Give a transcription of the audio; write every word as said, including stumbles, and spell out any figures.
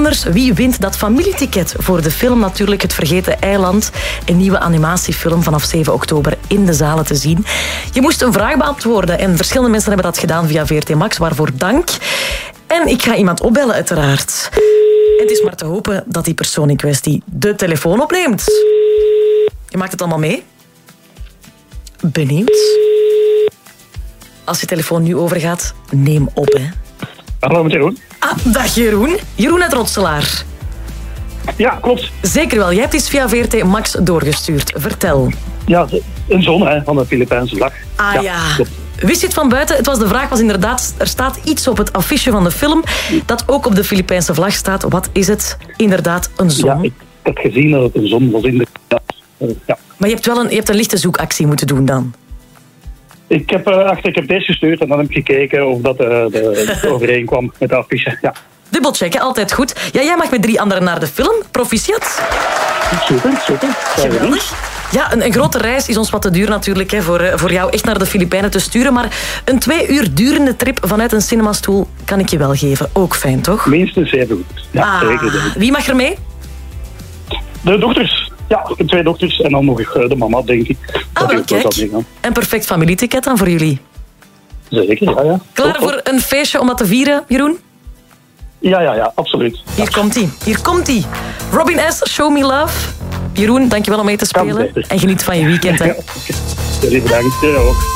anders, wie wint dat familieticket voor de film natuurlijk Het Vergeten Eiland? Een nieuwe animatiefilm vanaf zeven oktober in de zalen te zien. Je moest een vraag beantwoorden en verschillende mensen hebben dat gedaan via V R T Max, waarvoor dank. En ik ga iemand opbellen uiteraard. En het is maar te hopen dat die persoon in kwestie de telefoon opneemt. Je maakt het allemaal mee? Benieuwd? Als je telefoon nu overgaat, neem op, hè. Hallo, met Jeroen. Ah, dag Jeroen. Jeroen uit Rotselaar. Ja, klopt. Zeker wel. Jij hebt iets via V R T Max doorgestuurd. Vertel. Ja, een zon hè, van de Filipijnse vlag. Ah ja. ja. Klopt. Wist je het van buiten? Het was de vraag was inderdaad, er staat iets op het affiche van de film dat ook op de Filipijnse vlag staat. Wat is het? Inderdaad, een zon. Ja, ik heb gezien dat het een zon was in de... Ja. Maar je hebt wel een, je hebt een lichte zoekactie moeten doen dan. Ik heb, uh, achter, ik heb deze gestuurd en dan heb ik gekeken of dat uh, de, de overeenkwam met de affiche. Ja. Dubbelchecken, altijd goed. Ja, jij mag met drie anderen naar de film. Proficiat. Super, super. Geweldig. Ja, een, een grote reis is ons wat te duur natuurlijk, hè, voor, voor jou echt naar de Filipijnen te sturen. Maar een twee uur durende trip vanuit een cinemastoel kan ik je wel geven. Ook fijn, toch? Minstens even goed. Ja, ah, zeker, zeker. Wie mag er mee? De dochters. Ja, de twee dochters en dan nog de mama, denk ik. Ah, wel, kijk. Een perfect familieticket dan voor jullie. Zeker, ja, ja. Klaar Top, voor een feestje om dat te vieren, Jeroen? Ja, ja, ja, absoluut. Hier komt hij. Hier komt hij. Robin S., Show Me Love. Jeroen, dankjewel om mee te spelen. En geniet van je weekend, hè. Jullie bedankt. Ja, ook.